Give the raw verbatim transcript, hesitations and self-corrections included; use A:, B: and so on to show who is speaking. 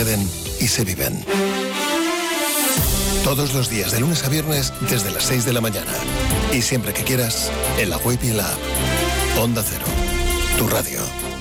A: suceden y se viven. Todos los días, de lunes a viernes, desde las seis de la mañana. Y siempre que quieras, en la web y en la app. Onda Cero, tu radio.